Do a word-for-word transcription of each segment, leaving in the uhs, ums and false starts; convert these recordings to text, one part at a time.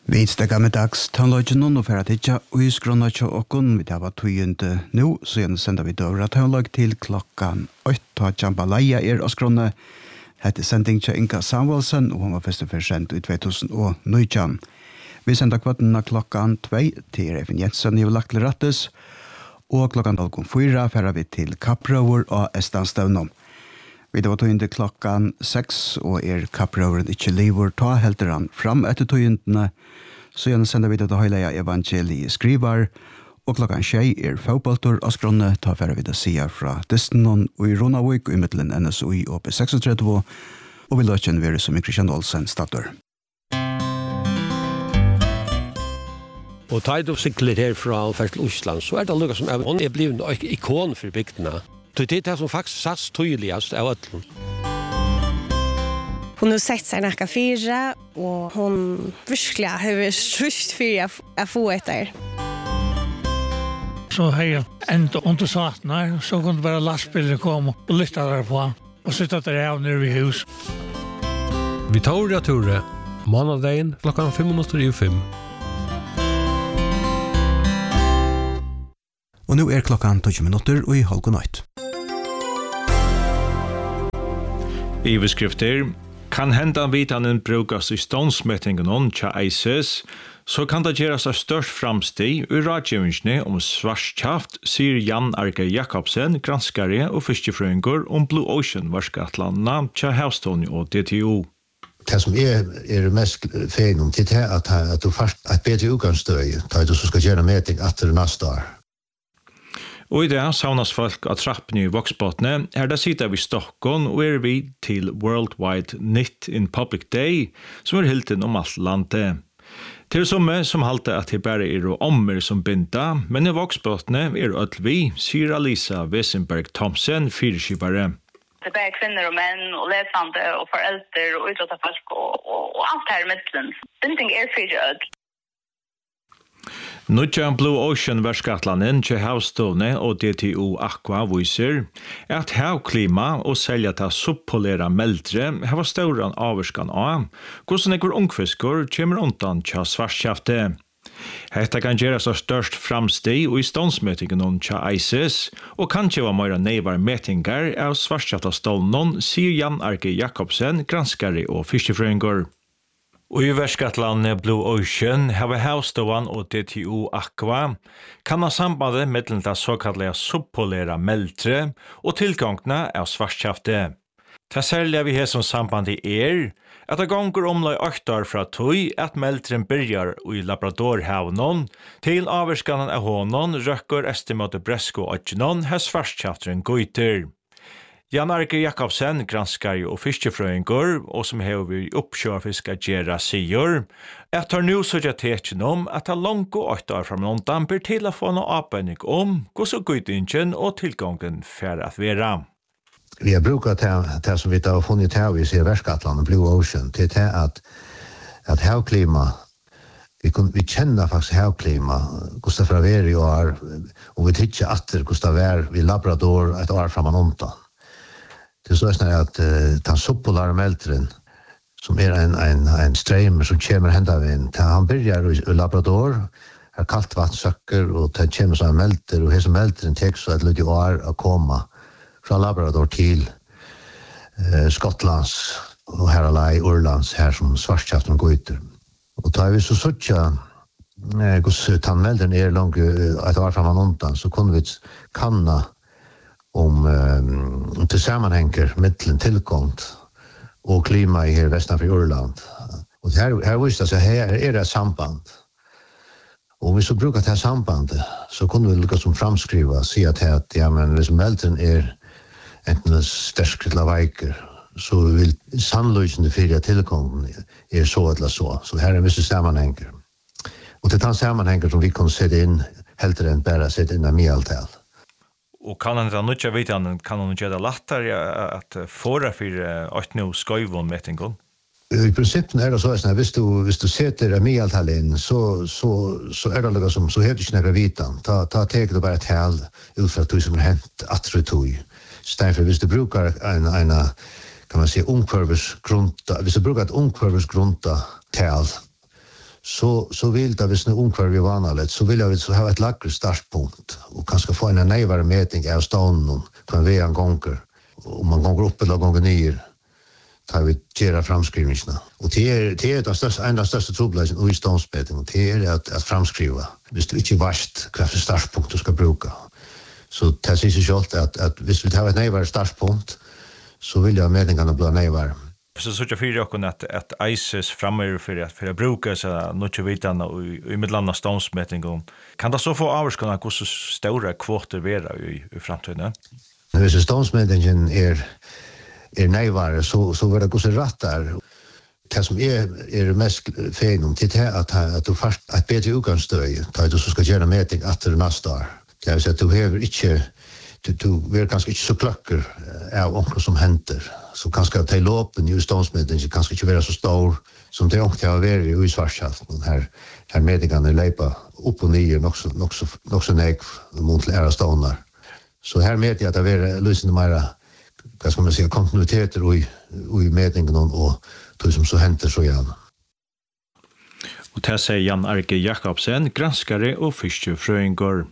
Vi stekker med dags tøvnløgjen og for at ikke uisgrunnet til åkken. Vi tar tøyende nå, så gjerne sender vi døra tøvnløg til klokkan åtte. Og Jambalaya er åsgrunnet. Hette sending til Inga Samuelsen, og hun var først og først sendt i to tusen og nitten. Vi sender kvarten av klokkan to til Even Jensen i lagt til rettes. Og klokkan halvkom fyra fører vi til Kapprøver og Estanstøvnom. Vi var tøyende klokkan seks, og er Kapprøveren ikke lever, ta helter han fram etter tøyendene. Så gjerne sender vi til Høyleia Evangeliet skriver, og klokkan tjei er fotballtur av skrønne, ta fører vi til sida fra Distenon og i Ronavik, og i middelen N S O I og P trekstiseks, og vi løsjen være som i Kristian Olsen starter. Og tar du sikler her fra til Osland, så er det noe som er, hun er blevet en ikon for bygdene. Det er det som faktisk sats tydeligast av ødelen. Hun har sett seg nækka fire, og hun virkelig har strust fire å få etter. Så har jeg enda under saten her, så kunne bare lastbilen komme og lytte der på han, og sitte der av nere ved hus. Vi tar ordet Tore, måndagen klokkan fem minutter i fem. Og nå er klokkan tolv minutter og i halv nøyt. Iveskrifter. Kan henda vitanen brukas i stånsmettingen om tja ISIS, så kan det gjøres av størst framsteg i rådgivningsne om svarskjaft, sier Jan Arke Jakobsen, granskare og fiskefrøyngur om Blue Ocean-varskatlandene tja Havstone og D T O. Det som er, er mest feil om til det at, at du først et bedre utgangsstøy, da du skal gjøre meting etter neste år. Og i det savnes folk av trappene i Voksbåtene, er det sitter vi i Stockholm og er vi til Worldwide Knit in Public Day, som er hilden om alt landet. Til somme som halte at det bare er ommer som binda, men i Voksbåtene er det vi, sier Alisa Wesenberg-Thomsen, fyrskipare. Det er kvinner og menn, og lesende, og foreldre, og utrådte folk, og, og, og alt her i midtelen. Binding er fyrre ødel. Nutja Blue Ocean-verskatlanen til Havstone og D T O Aqua viser at havklima og selja til subpolera meldre har stauran averskan av, hvordan ekkur ungfiskor kommer undan tja svarskjafte. Hetta kan gjeras av størst framsteg og i ståndsmetingen om tja ISIS, og kanskje var meira neivar metingar av svarskjafta stålnon, sier Jan Arke Jakobsen, granskare og fiskefrøyngur. Og i verskatlandet Blue Ocean har Havstone og D T O Aqua kan ha sambandet mellom det såkallega subpolera meldre og tilgangene av svarskjafte. Det særlige vi har som sambandet er at det ganger omlai åtte år fra tog at meldren byrjar i Labradorhavnon til avverskanen av hånden røkker estimater Bresko og Øtjenon har svarskjafteren gøyter. Jan Arke Jakobsen, granskare og fiskefrøyngur, og som hever oppkjørfiska gjerra sier, at tar nu sødja tekjen om at det langt og åtte år fra London blir til å få noe avbøyning om hvordan gøytingen og tilgangen for at være. Vi har brukat det, det som vi har funnet her i Verskatland og Blue Ocean til det at, at havklima, vi, kun, vi kjenner faktisk havklima, hvordan det er i år, og vi tykker atter hvordan det er i Labrador et år fra Manontan. Det er sånn at uh, den subpolare meldren, som er en, en, en strømmer som kommer hendt av en, han begynner i, i Labrador, er kaldt vannsøkker, og det kommer som en melder, og hese meldren tek så et lite år å komme fra Labrador til uh, Skottlands, og her alai Urlands, her som svarskjaften går ut. Og da vi så suttja, uh, hvordan meldren er langt et år fra Manontan, så kunne vi kanna om um, til sammenhenger mittelen tilkomst og klima i her vesten for Urland. Og her, her visste jeg at her er det et samband. Og hvis vi bruker det sambandet, så kunne vi lukke som framskriva og si at, at ja, men hvis meldren er enten sterk eller veiker, så vil sannløsende fyrir tilkomsten er så eller så. Så her er visse sammenhenger. Og til den sammenhenger som vi kan sette inn, heldre enn bare sette inn av mye-alltall. Og kan han da nødja vite han, kan han gjøre det lettere at fåre for åtte nå skøyvån metingon? I prinsippen er det så at hvis du, hvis du setter en mye-alltall inn, så, så, så er det noe som, så heter ikke noe vitan. Ta, ta teker du bare et hel ut fra tog som er hent atre tog. Steinfor hvis du bruker en, en kan man si, ungkvarvesgrunta, hvis du bruker et ungkvarvesgrunta tal, så så vill det visst nu omkvar vi vanligt så vill jag så ha ett lackre startpunkt och kanske få en närmare mätning av stånden på en väg gånger om man går upp eller går ner tar vi göra framskrivningarna och det är det är det största en av största problemen i ståndsmätning och det är att att framskriva visst inte vart vad för startpunkt du ska bruka så det ser sig självt att att visst vi tar ett närmare startpunkt så vill jag mätningarna bli närmare. Så så jag fyrir okkur at at ISIS frammer för att för att bruka så mycket vitan och i mellan ståndsmätning och kan det så få avskunna hur så stora kvoter vara i, i framtiden? När så ståndsmätningen är är närvaro så så var det också rätt där. Det som är är mest fenomen till det att att du först att bättre utgångsstöd tar du så ska göra mätning efter nästa år. Det vill säga att du behöver inte du du är ganska inte så klacker av onkel som händer så kanske att ta loppen i ståndsmätningen kanske inte vara så stor som det också har varit i Svartskjalt den här här mätningarna lepa upp och ner också också också näg mot lära ståndar så här mäter jag att det är lösningen mera vad ska man säga kontinuiteter i i mätningen och det som så händer så igen. Och det säger Jan Arke Jakobsen, granskare och fiskefröingar.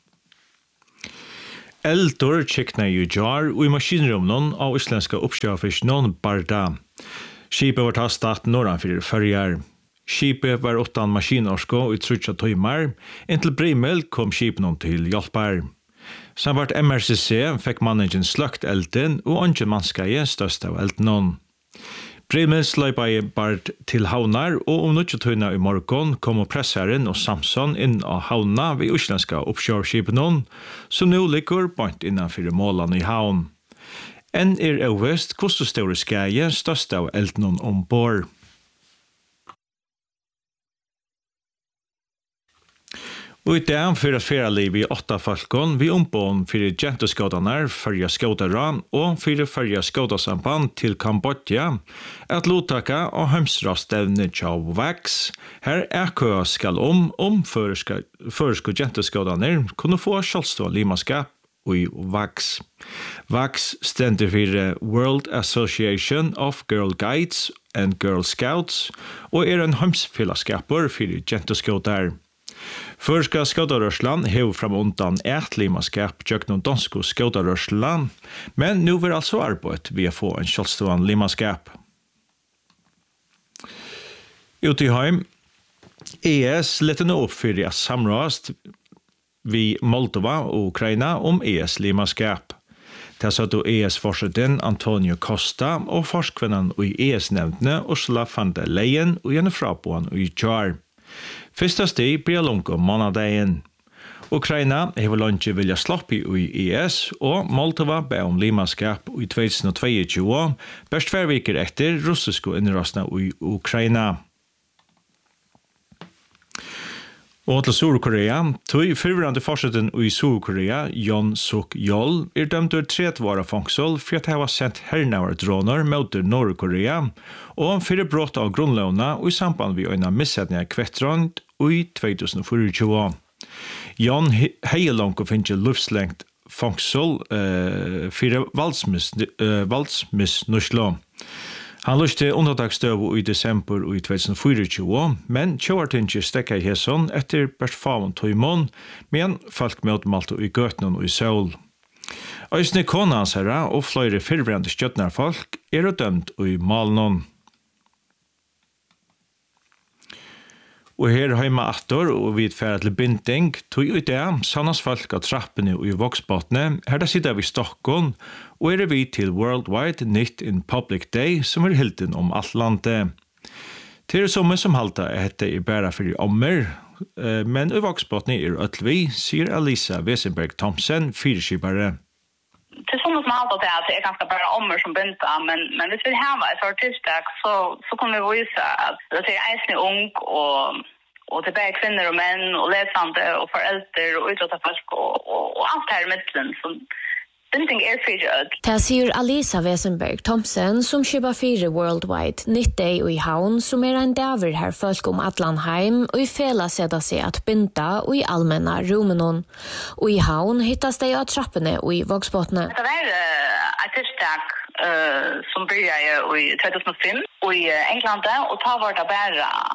Eldor tjekkna i jar og i maskinrummen av islandska oppskjøfisk Barda. Skipet var tatt start norranfyrir førjar. Skipet var åttan maskinorsko i trutja tøymar, inntil Brimel kom skipen til hjelpar. Samvart M R C C fikk managen sløkt elden og andre mannskaje størst av elden. Brimel sløypa i Bard til havnar, og om nødtjøtøyna i morgon kom pressaren og Samson inn av havna ved islandska oppskjøskipen, som nå ligger bort innanfyrir målene i havn. Enn er øvest hvordan store skaje størst av elden ombord. Og i dag fyrir feraliv i åtta falkon vi ombån fyrir genteskådanar, fyrir skådara og fyrir fyrir skådasamband til Kambodja at lottaka og hømsrastevne tjau vaks. Her er køa skal om om føresko genteskådanar kunne få sjálfstå limaskap i vaks. Vaks stender fyrir World Association of Girl Guides and Girl Scouts og er en hømsfellesskaper fyrir genteskådar. Førska skådarørsland hev fram undan et limaskap tjøknon dansko skådarørsland, men nu vil altså arbeid ved å få en kjølstående limaskap. Ute i heim, E S lette nå opp for å samrast vi Moldova og Ukraina om E S limaskap. Det satt då E S-forsiden Antonio Costa og forskvinnan i E S-nevntene Ursula van der Leyen og gjerne fraboen i Jar. Fyrsta steg blir langt om månadagen. Ukraina hever lunge vilja sloppi i E S, og Moldova be om limaskap i tjugohundratjuetvå, best tver viker etter russisko innrastna i Ukraina. Og til Sur-Korea, tog fyrverande forsiden i Sur-Korea, Jon Suk-Yeol, er dømt ur tretvara fangsel for at han var sendt hernavardroner mot Nord-Korea, og fyrir brott av grunnlåna og i samband vi øyna missetninga kvettrand i tjugohundrafyrtiotvå. Jon heilanko finnje luftslengt fangsel uh, fyrir valdsmissnuslo. Han lyste underdagsstøv i desember i tjugohundrafyrtiotvå, men tjoartinje stekka i hesson etter bært faun tøymon, men folk møtmalte i gøtnen og i Seoul. Øysne kona hans herra og fløyre fyrvrande stjøtnarfolk er dømt i Malnon. Og her heima attor og vid færa til binding, tog i det sannas folk av trappene og i voksbåtene, her da sitter vi i Stockholm, og er vi til Worldwide Night in Public Day, som er hilden om alt landet. Til det somme som halta er dette i bæra fyrir ommer, men i voksbåtene er øtlvi, sier Alisa Wesenberg Thomsen, fyrskipare. Till som som allt det är ganska bara ommer som binta men men det vill ha ett artistak så så kommer vi visa att det är äsne ung och och det är kvinnor och män och läsande och föräldrar och utåt folk och och, och allt här mitten som Binting er fyrir. Det sier Alisa Wesenberg Thomsen som kjøper fire Worldwide Night Day i havn som er en daver her folk om Atlanheim og i fela seda seg at binda og i allmänna rumenon. Og i havn hittas de av trappene og i voksbåtene. Det var uh, et tiltak uh, som begynte i tjugohundrafem og i England og ta var det bare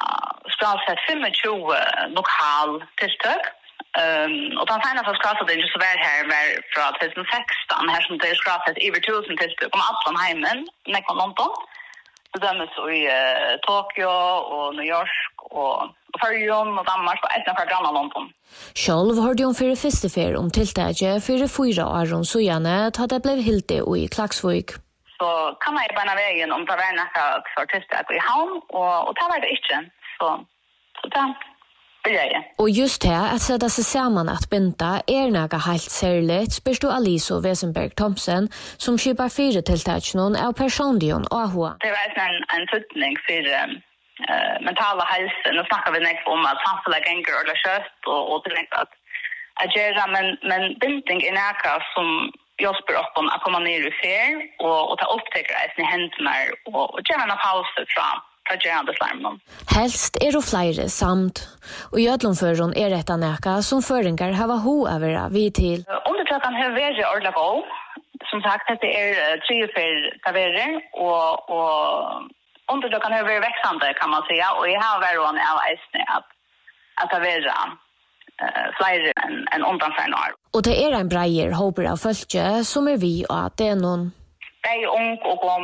skrasett tjugofem lokal tilltök. Um, och den senaste skrasset så var här var från tjugo sexton här som det är skrasett över tusen tilltök om allt heimen, nekon London. Så dömes i uh, Tokyo och New York och Färjön och Danmark och ett av grannar London. Själv hörde hon för det första för om tilltaget för fyra år om sojane att det blev helt det i Klagsvik. Så kan man ju bara vägen om det var något för tilltag i havn och, och det var det inte. Så, så det Og just her, at sätta sig samman att binda er naga helt særligt, spyrs du Aliso Wesenberg Thomsen, som skipar fire tiltaksjonen av personligen og Ahua. Det var en, en tydning for uh, mentala helse. Nå snakker vi nekk om at samfunnet ganger eller kjøtt og, og til at agera, men, men binding er naga som hjelper opp om å komme ned i fer og, og ta opptekker eisen i hendene og, og gjøre en pause fra Helst er og flere samt, og i ødlomføren er dette nækka som føringer hava ho over vi til. Undertøkken har vært ordentlig god. Som sagt, dette er tre for taverer, og, og undertøkken har vært veksande, kan man säga, og jeg har vært av eisene at, at taverer uh, flere enn en undanfærende år. Og det er en breier håper av følge som er vi og at det er noen. Det er ung og god